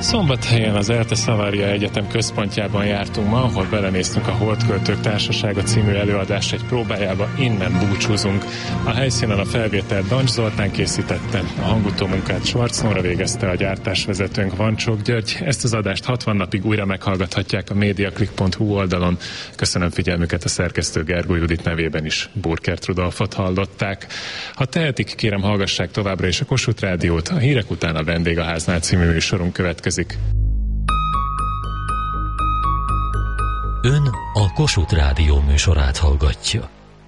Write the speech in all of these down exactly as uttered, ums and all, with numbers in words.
Szombathelyen az ELTE Savaria Egyetem központjában jártunk ma, ahol belenéztünk a Holdköltők Társasága című előadás egy próbájába, innen búcsúzunk. A helyszínen a felvételt Dancs Zoltán készítette, a hangutó munkát Schwarz Nóra végezte, a gyártásvezetőnk Vancsók György. Ezt az adást hatvan napig újra meghallgathatják a mediaclick pont hu oldalon. Köszönöm figyelmüket, a szerkesztő Gergó Judit nevében is Burkert Rudolfot hallották. Ha tehetik, kérem hallgassák továbbra is a Kossuth Rádiót, a hírek után a Vendégháznál című műsorunk következik. Ön a Kossuth Rádió műsorát hallgatja.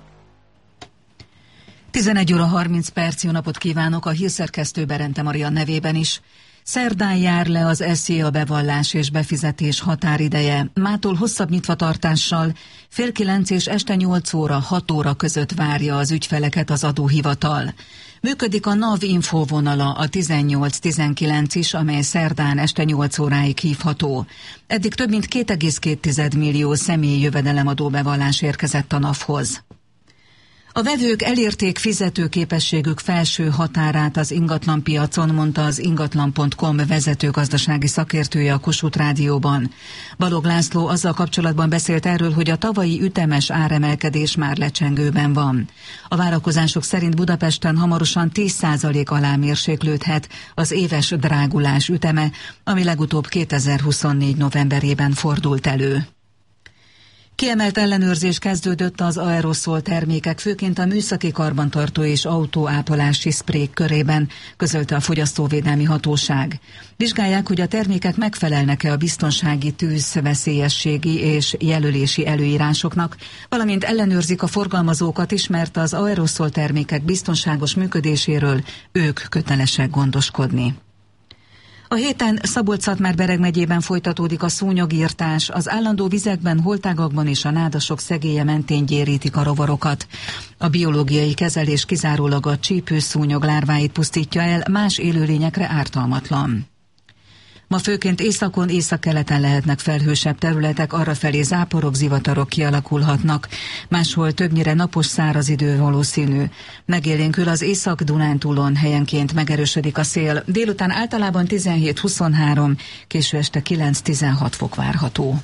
tizenegy óra harminc perc, jó napot kívánok, a hírszerkesztő Berente Maria nevében is. Szerdán jár le az es zé a bevallás és befizetés határideje. Mától hosszabb nyitvatartással fél kilenc és este nyolc óra, hat óra között várja az ügyfeleket az adóhivatal. Működik a NAV info vonala, a tizennyolc tizenkilenc is, amely szerdán este nyolc óráig hívható. Eddig több mint két egész két millió személyi jövedelemadó bevallás érkezett a NAV-hoz. A vevők elérték fizetőképességük felső határát az ingatlanpiacon, mondta az ingatlan pont com vezető gazdasági szakértője a Kossuth Rádióban. Balog László azzal kapcsolatban beszélt erről, hogy a tavalyi ütemes áremelkedés már lecsengőben van. A várakozások szerint Budapesten hamarosan tíz százalék alá mérséklődhet az éves drágulás üteme, ami legutóbb kétezer-huszonnégy novemberében fordult elő. Kiemelt ellenőrzés kezdődött az aeroszol termékek, főként a műszaki karbantartó és autóápolási szprék körében, közölte a Fogyasztóvédelmi Hatóság. Vizsgálják, hogy a termékek megfelelnek-e a biztonsági, tűzveszélyességi és jelölési előírásoknak, valamint ellenőrzik a forgalmazókat is, mert az aeroszol termékek biztonságos működéséről ők kötelesek gondoskodni. A héten Szabolcs-Szatmár-Bereg megyében folytatódik a szúnyogirtás, az állandó vizekben, holtágakban és a nádasok szegélye mentén gyérítik a rovarokat. A biológiai kezelés kizárólag a csípőszúnyog lárváit pusztítja el, más élőlényekre ártalmatlan. Ma főként északon, északkeleten lehetnek felhősebb területek, arrafelé záporok, zivatarok kialakulhatnak. Máshol többnyire napos, száraz idő valószínű. Megélénkül az Észak-Dunántúlon, helyenként megerősödik a szél. Délután általában tizenhét huszonhárom, késő este kilenc tizenhat fok várható.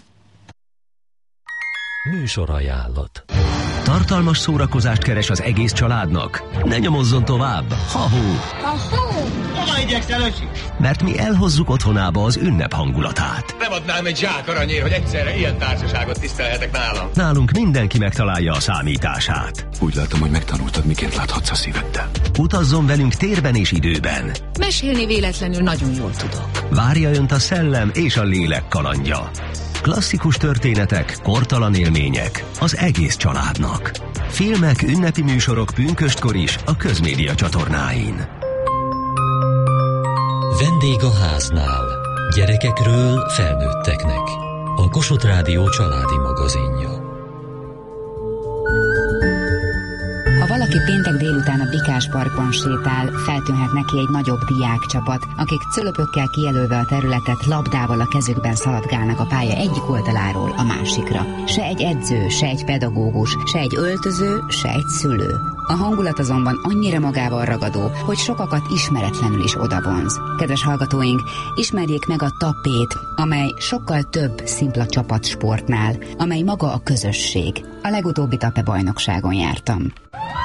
Műsorajánlat. Tartalmas szórakozást keres az egész családnak? Ne nyomozzon tovább! Ha-hó! Hova igyekszel, öcsi? Mert mi elhozzuk otthonába az ünnep hangulatát. Nem adnám egy zsák aranyért, hogy egyszerre ilyen társaságot tisztelhetek nálam. Nálunk mindenki megtalálja a számítását. Úgy látom, hogy megtanultad, miként láthatsz a szíveddel. Utazzon velünk térben és időben. Mesélni véletlenül nagyon jól tudok. Várja önt a szellem és a lélek kalandja. Klasszikus történetek, kortalan élmények az egész családnak. Filmek, ünnepi műsorok pünköstkor is a Közmédia csatornáin. Vendég a háznál. Gyerekekről felnőtteknek. A Kossuth Rádió családi magazinja. Ha valaki péntek délután a Bikás parkban sétál, feltűnhet neki egy nagyobb diákcsapat, akik cölöpökkel kijelölve a területet, labdával a kezükben szaladgálnak a pálya egyik oldaláról a másikra. Se egy edző, se egy pedagógus, se egy öltöző, se egy szülő. A hangulat azonban annyira magával ragadó, hogy sokakat ismeretlenül is odavonz. Kedves hallgatóink, ismerjék meg a Tapét, amely sokkal több szimpla csapatsportnál, amely maga a közösség. A legutóbbi Tape bajnokságon jártam.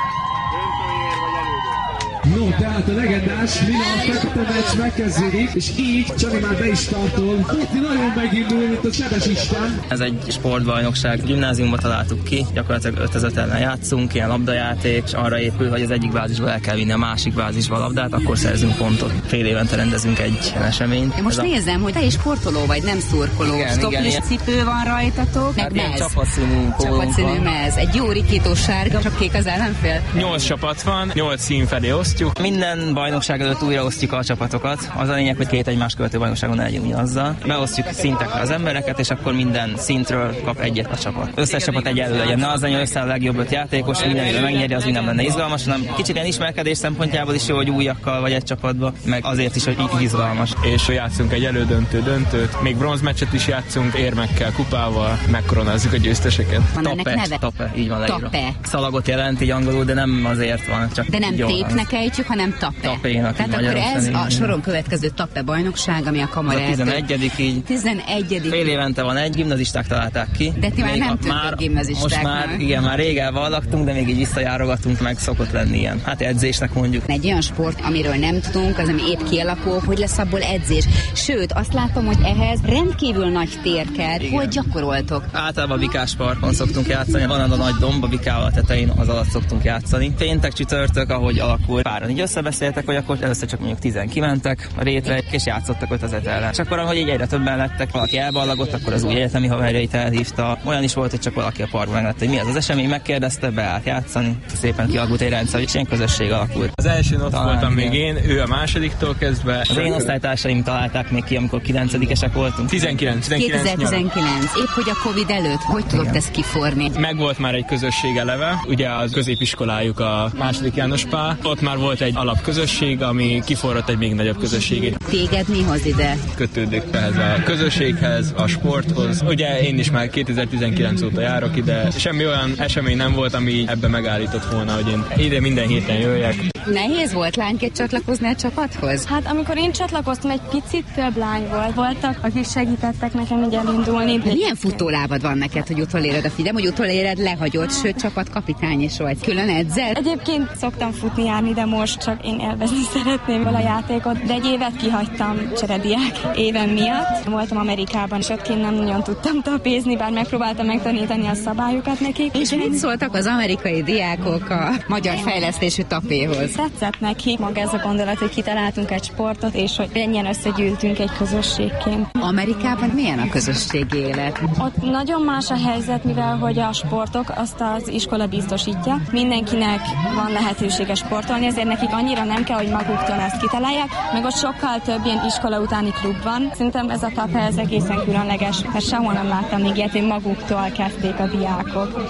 No, tehát a legendás Milan-Fekete meccs megkezdődik, és így Csani már be is startol. Tuti nagyon megindul, mint a sebes isten. Ez egy sportbajnokság, gimnáziumban találtuk ki, gyakorlatilag ötezet ellen játszunk, ilyen labdajáték, és arra épül, hogy az egyik bázisból el kell vinni a másik bázisba a labdát, akkor szerzünk pontot. Fél évente rendezünk egy eseményt. Én most ez nézem, a... hogy te is sportoló vagy, nem szurkoló. Stoplis cipő van rajtatok, meg mez. Csapatszínű Csapatszínű mez. Egy jó rikítós sárga, csak kék az ellenfél. Nyolc csapat van, nyolc szín felé osztjuk. Minden bajnokság előtt újraosztjuk a csapatokat. Az a lényeg, hogy két egymás követő bajnokságon ne legyünk ugyanazzal. Beosztjuk szintekre az embereket, és akkor minden szintről kap egyet a csapat. Összes csapat egyenlő legyen. Ne az legyen, össze a legjobb öt játékos, mindenről megnyeri, az nem lenne izgalmas, hanem kicsit ilyen ismerkedés szempontjából is jó, hogy újakkal vagy egy csapatba, meg azért is, hogy így izgalmas. És játszunk egy elődöntő döntőt, még bronzmeccset is játszunk, érmekkel, kupával, megkoronázzuk a győzteseket. Van ennek neve? Tape, így van leírva. Tape. Szalagot jelent így angolul, de nem azért van, csak de nem tépnek ejtjük, hanem Tappe. Tappénak. Tehát akkor ez a soron következő Tappe bajnokság, ami a Kamara erdő. tizenegyedik így. tizenegyedik Fél évente van egy, gimnazisták találták ki. De ti már nem tudtok gimnazisták. Most már, igen, már rég elvallagtunk, de még így visszajárogatunk, meg szokott lenni ilyen. Hát edzésnek mondjuk. Egy olyan sport, amiről nem tudunk, az, ami épp kialakul, hogy lesz abból edzés. Sőt, azt látom, hogy ehhez rendkívül nagy tér kell. Igen. Hogy gyakoroltok? Általában Bikás parkon szoktunk játszani. Van az a nagy domb a Bikával a tetején, az alatt szoktunk játszani. Péntek, csütörtök, ahogy alakul. Páran így összebeszéltek, hogy akkor először csak mondjuk tizen kimentek a rétre, és játszottak ötezer ellen. És akkor, ahogy így egyre többen lettek, valaki elballagott, akkor az új egyetemi haverjait elhívta. Olyan is volt, hogy csak valaki a parkban meglett, hogy mi az az esemény, megkérdezte, beállt játszani. Szépen kialakult egy rendszer, hogy ilyen közösség alakult. Az elsőn ott talán voltam még én, ő a másodiktól kezdve. Az én osztálytársaim találták még ki, amikor kilencedikesek voltunk. tizenkilenc, tizenkilenc kétezer-tizenkilenc. Épp hogy a Covid előtt, hogy tudott ezt kiforni? Megvolt már egy közösség eleve, ugye az középiskolájuk a második János Pál. Ott már volt egy alapközösség, ami kiforrott egy még nagyobb közösségét. Téged mi hoz ide? Kötődik ehhez a közösséghez, a sporthoz. Ugye én is már kétezer-tizenkilenc óta járok ide. Semmi olyan esemény nem volt, ami ebbe megállított volna, hogy én ide minden héten jöjjek. Nehéz volt lányként csatlakozni a csapathoz? Hát amikor én csatlakoztam, egy picit több lány volt. Voltak, akik segítettek nekem így elindulni. De milyen futólábad van neked, hogy utoléred a Fidem, hogy utoléred lehagyott, sőt csapatkapitány is vagy. Külön edzel? Egyébként szoktam futni járni, de most csak én élvezni szeretném a játékot. De egy évet kihagytam cserediák éven miatt. Voltam Amerikában, és ott én nem nagyon tudtam tapézni, bár megpróbáltam megtanítani a szabályokat nekik. És mit szóltak az amerikai diákok a magyar fejlesztésű tapéhoz? Tetszett nekik maga ez a gondolat, hogy kitaláltunk egy sportot, és hogy ennyien összegyűltünk egy közösségként. Amerikában milyen a közösségi élet? Ott nagyon más a helyzet, mivel hogy a sportok azt az iskola biztosítja. Mindenkinek van lehetősége sportolni, ezért nekik annyira nem kell, hogy maguktól ezt kitalálják, meg ott sokkal több ilyen iskola utáni klub van. Szerintem ez a Tappe ez egészen különleges, mert sehol nem láttam még ilyet, hogy maguktól kezdték a diákok.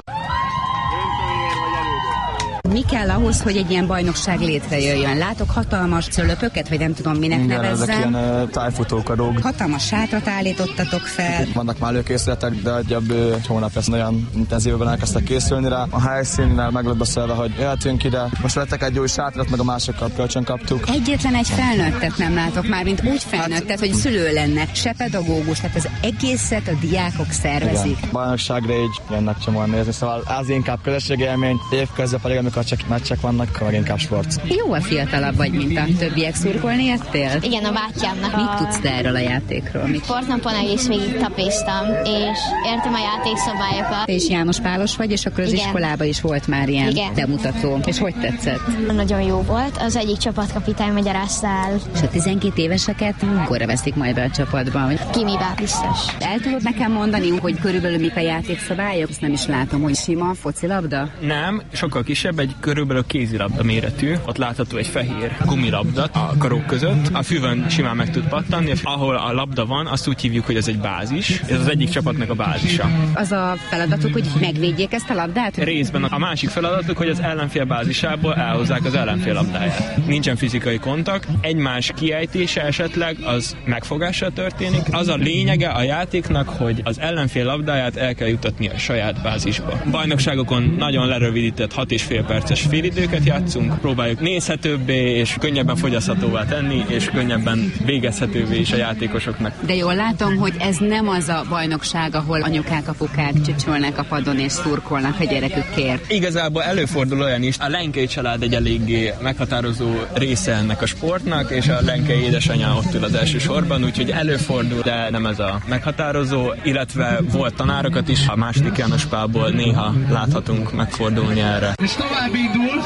Mi kell ahhoz, hogy egy ilyen bajnokság létrejöjjön? Látok hatalmas cölöpöket, vagy nem tudom, minek igen, nevezzem. Ezek ilyen uh, tájfutókadók. Hatalmas sátrat állítottatok fel. Itt vannak már előkészületek, de egy hónap lesz olyan intenzívben elkezdtek készülni rá. A helyszínnel meg lett beszélve, hogy jöhetünk ide. Most vettek egy új sátrat, meg a másikat kölcsön kaptuk. Egyetlen egy felnőttet nem látok már, mint úgy felnőttet, hát, hogy szülő lenne, se pedagógus, tehát az egészet a diákok szervezik. Igen. Bajnokságra így jönnek csomóan nézni, szóval az inkább közösségi élmény, évközben pedig, amikor csak meccsek vannak, meg inkább sport. Jóval fiatalabb vagy, mint a többiek. Szurkolni értél? Igen, a bátyámnak. Mit a... tudsz te erről a játékról? Mit? Sportnapon egész végig tapéztam, és értem a játékszabályokat. Te is János Pálos vagy, és akkor az igen. iskolában is volt már ilyen igen. bemutató. És hogy tetszett? Nagyon jó volt. Az egyik csapatkapitány magyarázta el. És a tizenkét éveseket mikor veszik majd be a csapatban? Kimiben biztos. El tudod nekem mondani, hogy körülbelül mik a játékszabályok? Ezt nem is látom, hogy sima focilabda? Nem, sokkal kisebb, egy körülbelül kézilabda méretű. Ott látható egy fehér gumilabda a karok között. A füvön simán meg tud pattanni. Ahol a labda van, azt úgy hívjuk, hogy ez egy bázis. Ez az egyik csapatnak a bázisa. Az a feladatuk, hogy megvédjék ezt a labdát? Részben a másik feladatuk, hogy az ellenfél bázisából elhozzák az ellenfél labdáját. Nincsen fizikai kontakt. Egymás kiejtése esetleg az megfogással történik. Az a lényege a játéknak, hogy az ellenfél labdáját el kell jutatni a saját bázisba. Bajnokságokon nagyon lerövidített hat és fél perces félidőket játszunk, próbáljuk nézhetőbbé és könnyebben fogyaszthatóvá tenni, és könnyebben végezhetővé is a játékosoknak. De jól látom, hogy ez nem az a bajnokság, ahol anyukák, apukák csücsölnek a padon és szurkolnak a gyerekükért. Igazából előfordul olyan is, a Lenkei család egy eléggé meghatározó része ennek a sportnak, és a Lenkei édesanyja ott ül az első sorban, úgyhogy előfordul, de nem ez a meghatározó, illetve volt tanárokat is, a második János Pálból néha láthatunk megfordulni erre. És tovább indul.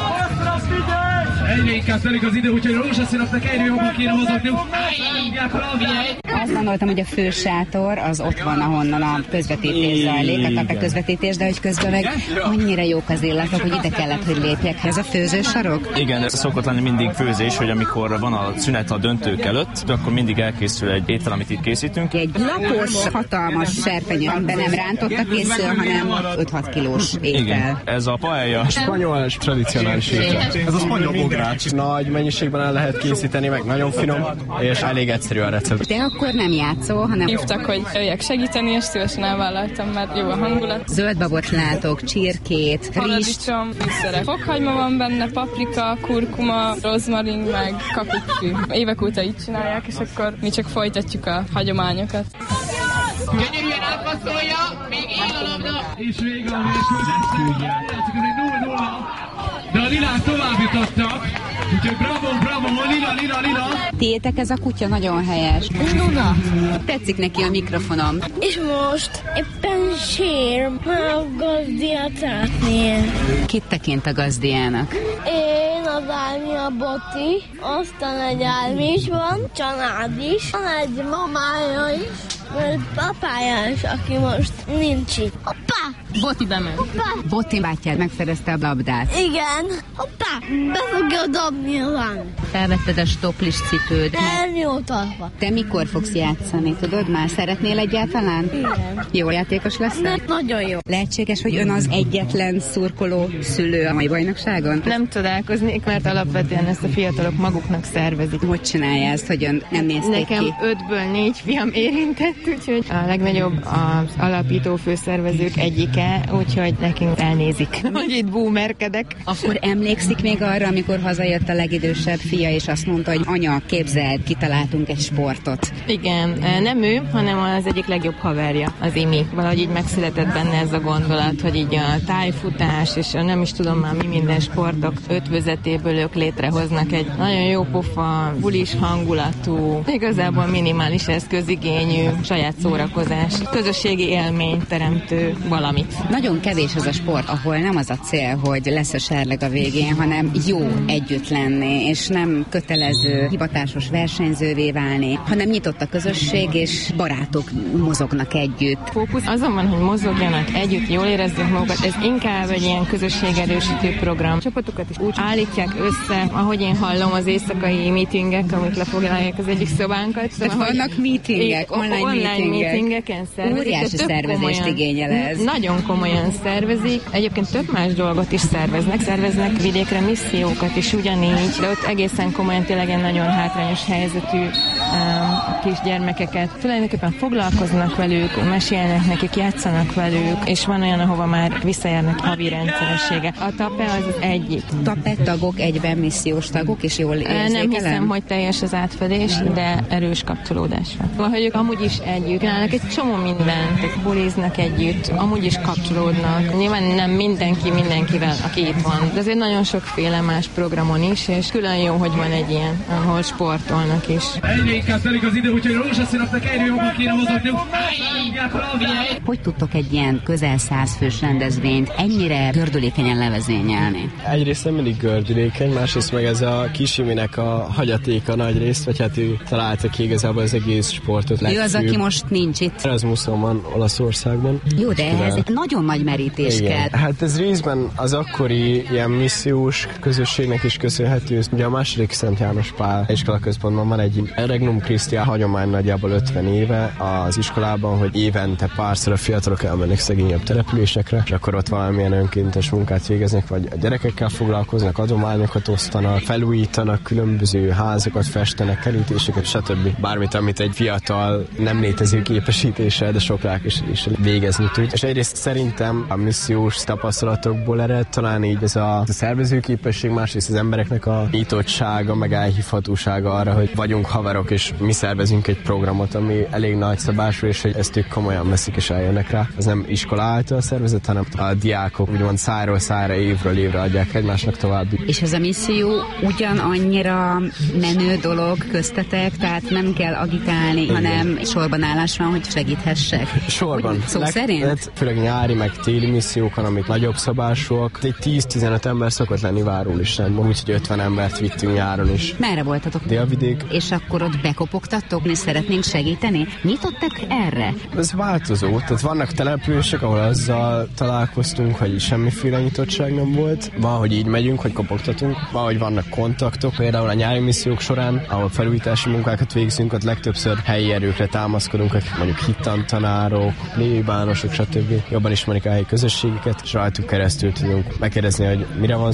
Egyre inkább telik az idő, úgyhogy rózsaszínoknak egyre jobban kéne mozogni. Azt gondoltam, hogy a fő sátor az ott van, ahonnan a közvetítés zajlik, a Tappe közvetítés, de hogy közben meg annyira jók az illatok, hogy ide kellett, hogy lépjek. Ez a főzősarok? Igen, ez szokott lenni mindig főzés, hogy amikor van a szünet a döntők előtt, akkor mindig elkészül egy étel, amit itt készítünk. Egy lapos, hatalmas serpenyő, amiben nem rántotta készül, hanem öt-hat kilós étel. Igen, ez a paella. Spanyol és tradicionális étel. Ez a spanyol bogrács. Nagy mennyiségben el lehet készíteni, meg nagyon finom, és elég egyszerű a recept. De akkor akkor nem játszol, hanem... Hívtak, hogy jöjjek segíteni, és szívesen elvállaltam, mert jó a hangulat. Zöldbabot látok, csirkét, rizst. Paradicsom, fűszerek. Fokhagyma van benne, paprika, kurkuma, rozmarin, meg kapucsi. Évek óta így csinálják, és akkor mi csak folytatjuk a hagyományokat. Gyönyörűen átpasszolja, még él a labda. És vége a mérkőzés. Játszik, ez egy nulla nulla. De a Lilát tovább jutottak. Úgyhogy bravo, bravo, Lila, Lila, Lila. Tiétek ez a kutya nagyon helyes. Luna. Tetszik neki a mikrofonom. És most éppen sér a gazdiatátnél. Kit tekint a gazdiának? Én, az Álmi, a Boti, aztán egy Álmi is van, család is, van egy mamája is, vagy papája is, aki most nincs itt. Hoppá! Boti bement. Hoppá! Boti bátyád megszerezte a labdát. Igen. Hoppá! Be fogja dobni a van. Felvetted a stoplis cipőd. Elnyújtva. Te mikor fogsz játszani, tudod már? Szeretnél egyáltalán? Igen. Jó játékos leszel? Nagyon jó. Lehetséges, hogy ön az egyetlen szurkoló szülő a mai bajnokságon? Nem csodálkoznék, mert alapvetően ezt a fiatalok maguknak szervezik. Hogy csinálja ezt, hogy ön nem nézték Nekem ki? ötből négy fiam érintett, úgyhogy a legnagyobb az alapító főszervezők egyike, úgyhogy nekünk elnézik, hogy itt boomerkedek. Akkor emlékszik még arra, amikor hazajött a legidősebb fia, és azt mondta, hogy anya, képzeld, kitaláltunk egy sportot. Igen, nem ő, hanem az egyik legjobb haverja, az Imi. Valahogy így megszületett benne ez a gondolat, hogy így a tájfutás, és a nem is tudom már mi minden sportok ötvözetéből ők létrehoznak egy nagyon jó pofa, bulis hangulatú, igazából minimális eszközigényű, saját szórakozás, közösségi élmény teremtő valamit. Nagyon kevés az a sport, ahol nem az a cél, hogy lesz a serleg a végén, hanem jó együtt lenni, és nem kötelező, hivatásos versenyzővé válni, hanem nyitott a közösség, és barátok mozognak együtt. Fókusz azon van, hogy mozogjanak együtt, jól érezzék magukat, ez inkább egy ilyen közösségerősítő program. Csapatokat is úgy állítják össze, ahogy én hallom az éjszakai meetingek, amik lefoglalják az egyik szobánkat. Tehát vannak meetingek, online, online meetingek. meetingeken szervezik. Óriási szervezést igényel ez. Nagyon komolyan szervezik. Egyébként több más dolgot is szerveznek. Szerveznek vidékre missziókat is ugyanígy, de ott egészen komolyan tényleg egy nagyon hátrányos helyzetű um, kisgyermekeket. Tulajdonképpen foglalkoznak velük, mesélnek nekik, játszanak velük, és van olyan, ahova már visszajárnak havi rendszeressége. A TAPE az az egyik. TAPE tagok egyben missziós tagok, és jól érzékelem? Nem hiszem, hogy teljes az átfedés, de erős kapcsolódás van. Hogy ők amúgy is együtt csinálnak egy csomó mindent, buliznak együtt, amúgy is kapcsolódnak. Nyilván nem mindenki mindenkivel, aki itt van, de azért nagyon sokféle más programon is, és külön jó, hogy van egy ilyen, ahol sportolnak is. Egyre inkább telik az idő, úgyhogy rózsaszínoknak egyre jobban kéne mozogni. Hogy tudtok egy ilyen közel száz fős rendezvényt ennyire gördülékenyen levezényelni? Egyrészt nem mindig gördülékeny, másrészt meg ez a Kisiminek a hagyatéka nagy részt, vagy hát ő találta ki igazából az egész sportot. Ő az, aki most nincs itt. Erasmuson van Olaszországban. Jó, de ehhez egy nagyon nagy merítés igen. kell. Hát ez részben az akkori ilyen missziós közösségnek is köszönhető. Ugye a második Szent János Pál iskolaközpontban van egy Regnum Christi hagyomány nagyjából ötven éve az iskolában, hogy évente párszor a fiatalok elmennek szegényebb településekre, és akkor ott valamilyen önkéntes munkát végeznek, vagy a gyerekekkel foglalkoznak, adományokat osztanak, felújítanak, különböző házakat festenek, kerítéseket, stb. Bármit, amit egy fiatal nem létező képesítéssel, de sok lelkesedéssel végezni tud. És egyrészt szerintem a missziós tapasztalatokból ered talán így ez a, a szervezőképesség, másrészt az embereknek a nyitottsága, meg elhívhatósága arra, hogy vagyunk haverok, és mi szervezünk egy programot, ami elég nagy szabású, és hogy ezt ők komolyan veszik és eljönnek rá. Ez nem iskola által szervezet, hanem a diákok úgymond szájról szájra, évről évre adják egymásnak tovább. És ez a misszió ugyanannyira menő dolog köztetek, tehát nem kell agitálni, igen, hanem sorban állás van, hogy segíthessek. Sorban. Úgy, szó Leg, szerint? Lehet, főleg nyári, meg téli missziókon, amik nagyobb szabásúak. Egy tíz-tizenöt ember szokott lenni Várólistánban, úgyhogy ötven embert vittünk nyáron is. Merre voltatok? Délvidék. És akkor ott bekopogtattok, mi szeretnénk segíteni? Nyitottak erre? Ez változó. Tehát vannak települések, ahol azzal találkoztunk, hogy semmiféle nyitottság nem volt. Van, hogy így megyünk, hogy kopogtatunk. Van, hogy vannak kontaktok, például a nyári missziók során, ahol felújítási munkákat végzünk, ott legtöbbször helyi erőkre támaszkodunk, akik mondjuk hittantanárok, plébánosok, stb. Jobban ismerik a helyi közösségeket, és rajtuk keresztül tudunk megkérdezni, hogy mire van szükség.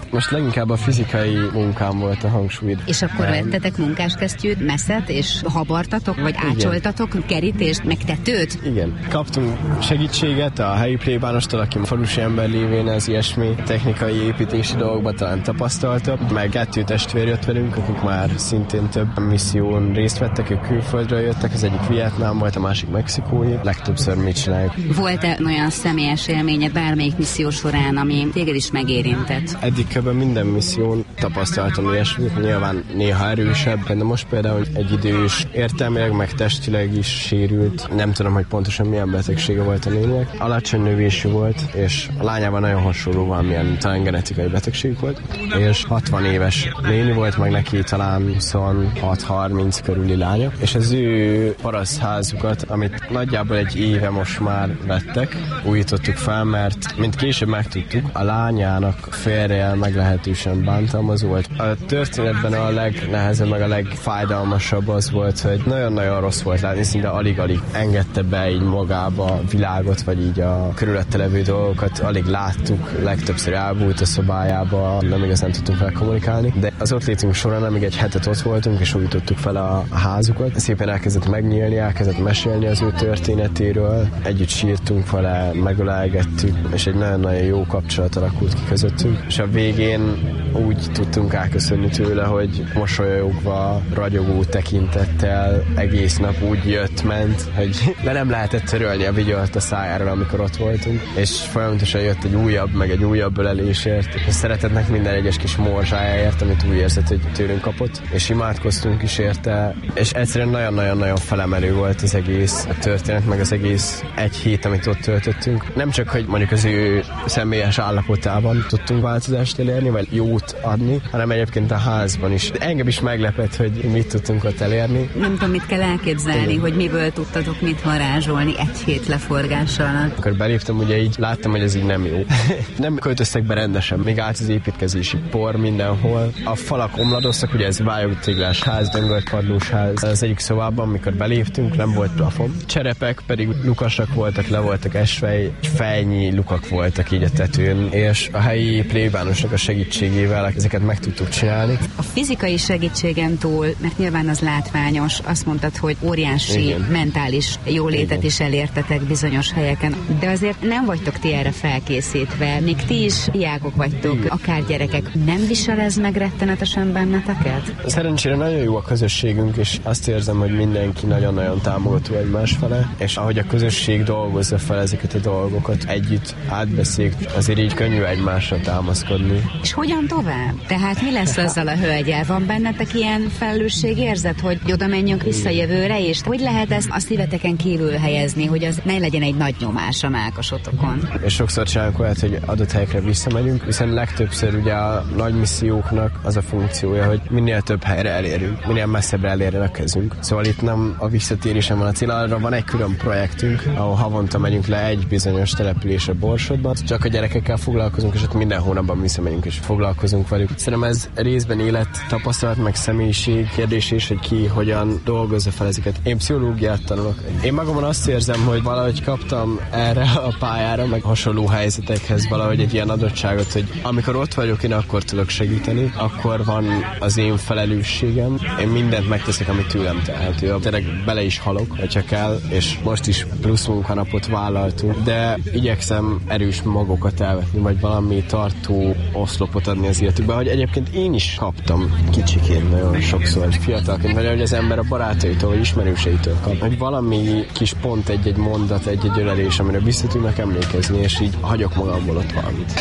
Most leginkább a fizikai munkám volt a hangsúly. És akkor Nem. vettetek munkáskesztyűt, messzet, és habartatok, vagy Igen. ácsoltatok kerítést, meg tetőt? Igen. Kaptunk segítséget a helyi plébánostól, aki falusi ember lévén az ilyesmi technikai építési dolgokban talán tapasztaltabb, meg kettő testvér jött velünk, akik már szintén több misszión részt vettek, ők külföldről jöttek, az egyik Vietnám volt, a másik mexikói. Legtöbbször mit csináljuk. Volt-e olyan személyes élménye bármelyik misszió során, ami téged is megérintett? Eddig kb. Minden misszión tapasztaltam ilyesmit, nyilván néha erősebb, de most például egy idős értelmileg, meg testileg is sérült. Nem tudom, hogy pontosan milyen betegsége volt a néninek. Alacsony növésű volt, és a lányával nagyon hasonló valamilyen talán genetikai betegség volt, és hatvan éves néni volt, meg neki talán huszonhat harminc körüli lánya, és az ő parasztházukat, amit nagyjából egy éve most már vettek, újítottuk fel, mert mint később megtudtuk, a lányának férjel meglehetősen bántalmazó volt. A történetben a legnehezebb, meg a legfájdalmasabb az volt, hogy nagyon-nagyon rossz volt látni, szinte alig-alig engedte be így magába a világot, vagy így a körülötte levő dolgokat, alig láttuk, legtöbbször elbújt a szobájába, nem igazán tudtunk vele kommunikálni, de az ott létünk során, amíg egy hetet ott voltunk, és újítottuk fel a, a házukat, szépen elkezdett megnyílni, elkezdett mesélni az ő történetéről, együtt sírtunk vele, megölelgettük, és egy nagyon-nagyon jó kapcsolat alakult ki közöttünk, és a végén úgy tudtunk elköszönni tőle, hogy mosolyogva, ragyogó tekintettel egész nap úgy jött-ment, hogy le nem lehetett törölni a vigyort a szájáról, amikor ott voltunk, és folyamatosan jött egy újabb, meg egy újabb ölelésért, és szeretetnek minden egyes kis morzsájáért, amit úgy érzett, hogy tőlünk kapott, és imádkoztunk is érte, és egyszerűen nagyon-nagyon-nagyon felemelő volt az egész a történet, meg az egész egy hét, amit ott töltöttünk. Nem csak, hogy mondjuk az ő személyes állapotában tudtunk változást elérni, vagy jót adni, hanem egyébként a házban is. Engem is meglepett, hogy mit tudtunk ott elérni. Nem tudom, mit kell elképzelni, Igen. hogy miből tudtatok mit varázsolni egy hét leforgása alatt. Akkor beléptem, ugye így láttam, hogy ez így nem jó. Nem költöztek be rendesen, még állt az építkezési por mindenhol. A falak omladoztak, ugye ez vályogtéglás ház, döngölt padlós ház. Az egyik szobában, amikor beléptünk, nem volt plafon. Cserepek pedig lukasak voltak, le voltak esve, egy fejnyi lukak voltak így a tetőn, és a helyi plébánosnak a segítségével ezeket meg tudtuk csinálni. A fizikai segítségen túl, mert nyilván az látványos, azt mondtad, hogy óriási Igen. mentális jólétet Igen. is elértetek bizonyos helyeken, de azért nem vagytok ti erre felkészítve, még ti is diákok vagytok, Igen. akár gyerekek. Nem visel ez meg rettenetesen benneteket? Szerencsére nagyon jó a közösségünk, és azt érzem, hogy mindenki nagyon-nagyon támogató egymás fele, és ahogy a közösség dolgozza fel ezeket a dolgokat, együtt átbeszéljük, azért így könnyű egymásra támaszkodni. És hogyan tovább? Tehát mi lesz azzal a hölgyel? Van bennetek ilyen felelősségérzet, hogy oda menjünk vissza jövőre, és hogy lehet ezt a szíveteken kívül helyezni, hogy az ne legyen egy nagy nyomás a mákosotokon? És sokszor csinálunk olyat, hogy adott helyekre visszamegyünk, hiszen legtöbbször ugye a nagy misszióknak az a funkciója, hogy minél több helyre elérünk, minél messzebbre elérjen a kezünk. Szóval itt nem a visszatérésen van a cél, arra van egy külön projektünk, ahol havonta megyünk le egy bizonyos településre Borsodban, csak a gyerekekkel foglalkozunk, és ott minden hónapban visszamegyünk és foglalkozunk velük. Szerintem ez részben élet tapasztalat, meg személyiség kérdés is, hogy ki hogyan dolgozza fel ezeket. Én pszichológiát tanulok. Én magamon azt érzem, hogy valahogy kaptam erre a pályára, meg hasonló helyzetekhez valahogy egy ilyen adottságot, hogy amikor ott vagyok, én akkor tudok segíteni, akkor van az én felelősségem. Én mindent megteszek, amit tőlem tehető. Tényleg bele is halok, hogyha kell, és most is plusz munkanapot vállaltunk, de igyekszem erős magokat elvetni, vagy valami tartó oszlopot adni az életükbe, hogy egyébként én is kaptam kicsiként nagyon sokszor, fiatalként, vagy hogy az ember a barátaitól, vagy ismerőseitől kap, hogy valami kis pont, egy-egy mondat, egy-egy ölelés, amire vissza tudnak emlékezni, és így hagyok magamból ott valamit.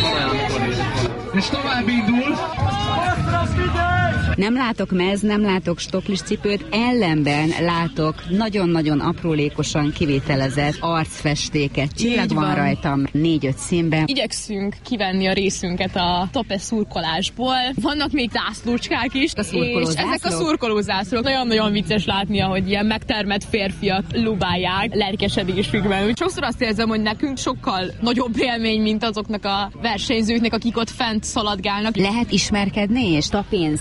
És tovább indul. Nem látok mez, nem látok stoplis cipőt, ellenben látok nagyon-nagyon aprólékosan kivitelezett arcfestéket. Csillag van, van rajtam négy-öt színben. Igyekszünk kivenni a részünket a tope szurkolásból. Vannak még zászlócskák is, a és ezek a szurkoló zászlók. Nagyon-nagyon vicces látni, ahogy ilyen megtermett férfiak lubálják lelkesedésükben. Sokszor azt érzem, hogy nekünk sokkal nagyobb élmény, mint azoknak a versenyzőknek, akik ott fent szaladgálnak. Lehet ismerkedni, és tapén születtek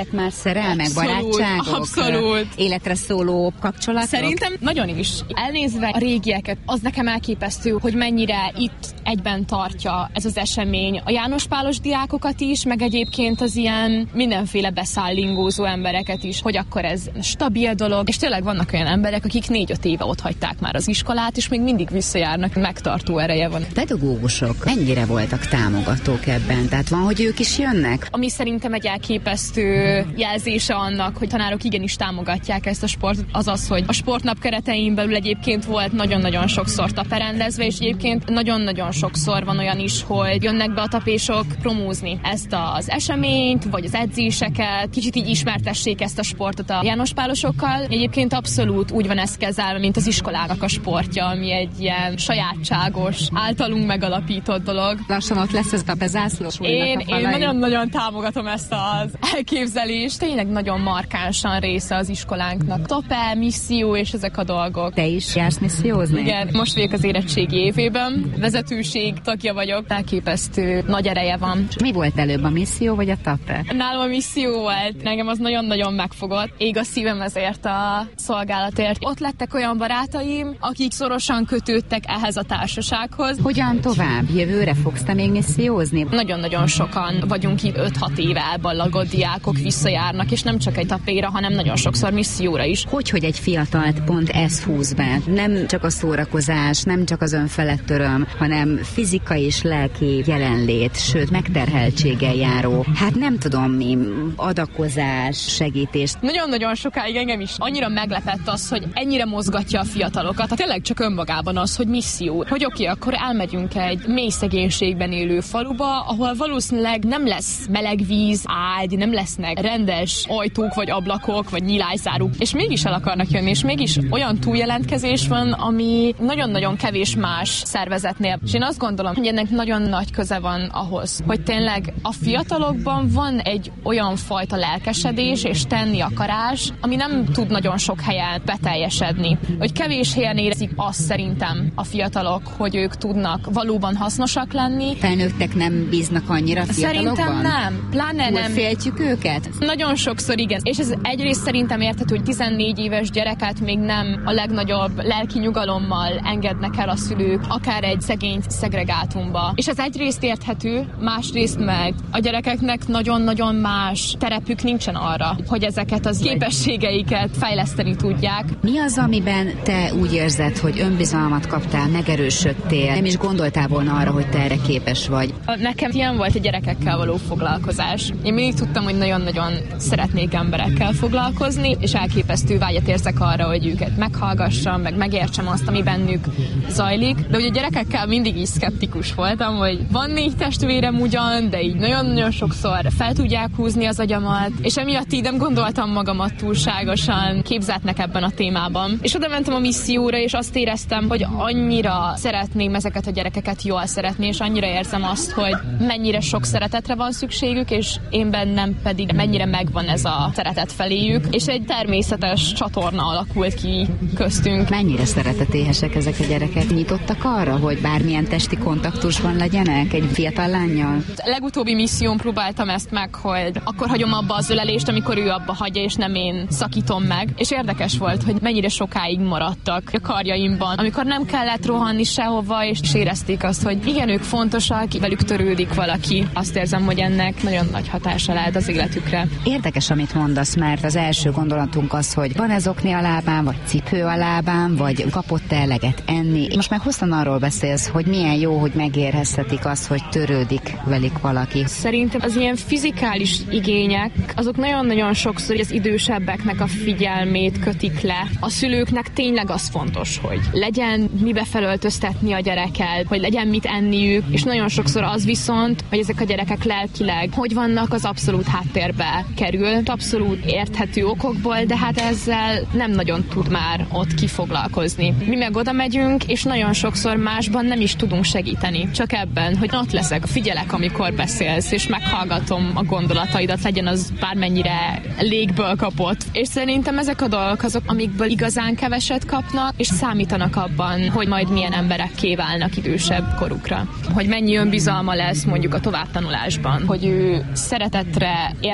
lettek már szerelmek, Abszolút, barátságok? abszolút. Életre szóló kapcsolatok? Szerintem nagyon is. Elnézve a régieket, az nekem elképesztő, hogy mennyire itt egyben tartja ez az esemény a János Pálos diákokat is, meg egyébként az ilyen mindenféle beszállingózó embereket is, hogy akkor ez stabil dolog, és tényleg vannak olyan emberek, akik négy-öt éve ott hagyták már az iskolát, és még mindig visszajárnak, megtartó ereje van. Pedagógusok mennyire voltak támogatók ebben? Tehát van, hogy ők is jönnek? Ami szerintem egy elképesztő jelzése annak, hogy tanárok igenis támogatják ezt a sportot, az az, hogy a sportnap keretein belül egyébként volt nagyon-nagyon sokszor taperendezve, és egyébként nagyon-nagyon sokszor van olyan is, hogy jönnek be a tapésok promózni ezt az eseményt, vagy az edzéseket, kicsit így ismertessék ezt a sportot a János Pálosokkal. Egyébként abszolút úgy van ez kezelve, mint az iskolának a sportja, ami egy ilyen sajátságos, általunk megalapított dolog. Lassan ott lesz ez a bezászlós. Én, én nagyon-nagyon támogatom ezt az elképzelést. Tényleg nagyon markánsan része az iskolánknak. Tope, misszió és ezek a dolgok. Te is jársz missziózni? Igen, most vagyok az érettségi évében. Vezetőség tagja vagyok. Elképesztő nagy ereje van. Mi volt előbb, a misszió vagy a tape? Nálam a misszió volt. Nekem az nagyon-nagyon megfogott. Ég a szívem ezért a szolgálatért. Ott lettek olyan barátaim, akik szorosan kötődtek ehhez a társasághoz. Hogyan tovább? Jövőre fogsz te még missziózni? Nagyon-nagyon sokan vagyunk itt öt-hat éve elballagott diákok visszajárnak, és nem csak egy tapéra, hanem nagyon sokszor misszióra is. Hogy, hogy egy fiatalt pont ez húz be? Nem csak a szórakozás, nem csak az önfelett öröm, hanem fizikai és lelki jelenlét, sőt megterheltséggel járó. Hát nem tudom mi, adakozás, segítés. Nagyon-nagyon sokáig engem is annyira meglepett az, hogy ennyire mozgatja a fiatalokat. Hát tényleg csak önmagában az, hogy misszió. Hogy oké, okay, akkor elmegyünk egy mély szegénységben élő faluba, ahol valószínűleg nem lesz meleg víz, ágy, nem lesznek rendes ajtók, vagy ablakok, vagy nyilászáruk, és mégis el akarnak jönni, és mégis olyan túljelentkezés van, ami nagyon-nagyon kevés más szervezetnél. És én azt gondolom, hogy ennek nagyon nagy köze van ahhoz, hogy tényleg a fiatalokban van egy olyan fajta lelkesedés és tenni akarás, ami nem tud nagyon sok helyen beteljesedni. Hogy kevés helyen érzik azt szerintem a fiatalok, hogy ők tudnak valóban hasznosak lenni. Felnőttek nem bíznak annyira fiatalokban? Szerintem nem. Pláne nem. Féltjük őket? Nagyon sokszor igen. És ez egyrészt szerintem érthető, hogy tizennégy éves gyereket még nem a legnagyobb lelki nyugalommal engednek el a szülők, akár egy szegény szegregátumba. És ez egyrészt érthető, másrészt meg a gyerekeknek nagyon-nagyon más terepük nincsen arra, hogy ezeket az képességeiket fejleszteni tudják. Mi az, amiben te úgy érzed, hogy önbizalmat kaptál, megerősödtél, nem is gondoltál volna arra, hogy te erre képes vagy? Nekem ilyen volt a gyerekekkel való foglalkozás. Én mindig tudtam, hogy nagyon-nagyon szeretnék emberekkel foglalkozni, és elképesztő vágyat érzek arra, hogy őket meghallgassam, meg megértsem azt, ami bennük zajlik. De ugye a gyerekekkel mindig is szkeptikus voltam, hogy van négy testvérem ugyan, de így nagyon-nagyon sokszor fel tudják húzni az agyamat, és emiatt így nem gondoltam magamat túlságosan képzeltnek ebben a témában. És oda mentem a misszióra, és azt éreztem, hogy annyira szeretném ezeket a gyerekeket jól szeretni, és annyira érzem azt, hogy mennyire sok szeretetre van szükségük, és én bennem pedig mennyire megvan ez a szeretet feléjük, és egy természetes csatorna alakult ki köztünk. Mennyire szeretetéhesek ezek a gyerekek? Nyitottak arra, hogy bármilyen testi kontaktusban legyenek egy fiatal lánnyal? A legutóbbi misszión próbáltam ezt meg, hogy akkor hagyom abba az ölelést, amikor ő abba hagyja, és nem én szakítom meg. És érdekes volt, hogy mennyire sokáig maradtak a karjaimban, amikor nem kellett rohanni sehova, és érezték azt, hogy igen, ők fontosak, velük törődik valaki. Azt érzem, hogy ennek nagyon nagy hatása lehet az életükre. Érdekes, amit mondasz, mert az első gondolatunk az, hogy van ez okni a lábán, vagy cipő a lábán, vagy kapott-e eleget enni. Most meg hosszan arról beszélsz, hogy milyen jó, hogy megérezhetik azt, hogy törődik velük valaki. Szerintem az ilyen fizikális igények, azok nagyon-nagyon sokszor az idősebbeknek a figyelmét kötik le. A szülőknek tényleg az fontos, hogy legyen mibe felöltöztetni a gyereket, hogy legyen mit enniük, és nagyon sokszor az viszont, hogy ezek a gyerekek lelkileg hogy vannak, az abszolút háttérbe kerül, abszolút érthető okokból, de hát ezzel nem nagyon tud már ott kifoglalkozni. Mi meg oda megyünk, és nagyon sokszor másban nem is tudunk segíteni. Csak ebben, hogy ott leszek, figyelek, amikor beszélsz, és meghallgatom a gondolataidat, legyen az bármennyire légből kapott. És szerintem ezek a dolgok azok, amikből igazán keveset kapnak, és számítanak abban, hogy majd milyen emberekké válnak idősebb korukra. Hogy mennyi önbizalma lesz mondjuk a továbbtanulásban, hogy ő szeretetre,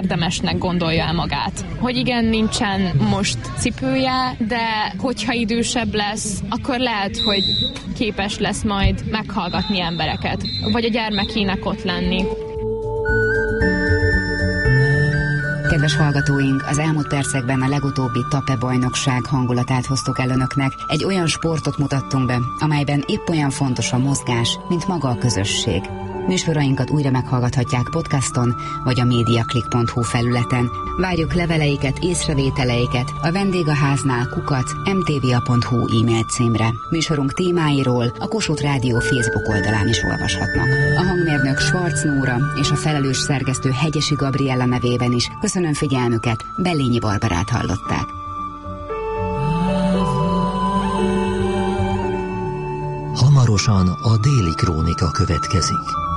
érdemesnek gondolja el magát. Hogy igen, nincsen most cipője, de hogyha idősebb lesz, akkor lehet, hogy képes lesz majd meghallgatni embereket, vagy a gyermekének ott lenni. Kedves hallgatóink, az elmúlt percekben a legutóbbi Tape bajnokság hangulatát hoztuk el önöknek. Egy olyan sportot mutattunk be, amelyben épp olyan fontos a mozgás, mint maga a közösség. Műsorainkat újra meghallgathatják podcaston, vagy a mediaclick pont hu felületen. Várjuk leveleiket, észrevételeiket a vendégháznál kukac em té vé á pont hu e-mail címre. Műsorunk témáiról a Kossuth Rádió Facebook oldalán is olvashatnak. A hangmérnök Schwarz Nóra és a felelős szerkesztő Hegyesi Gabriella nevében is köszönöm figyelmüket, Bellényi Barbarát hallották. Hamarosan a Déli Krónika következik.